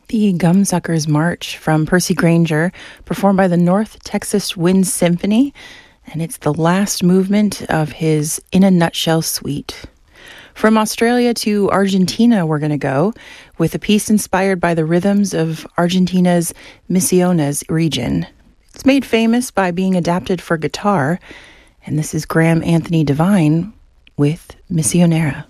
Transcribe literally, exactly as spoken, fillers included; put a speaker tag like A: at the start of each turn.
A: The Gumsuckers March from Percy Grainger, performed by the North Texas Wind Symphony, and it's the last movement of his In a Nutshell suite. From Australia to Argentina, we're going to go with a piece inspired by the rhythms of Argentina's Misiones region. It's made famous by being adapted for guitar, and this is Graham Anthony Devine with Misionera.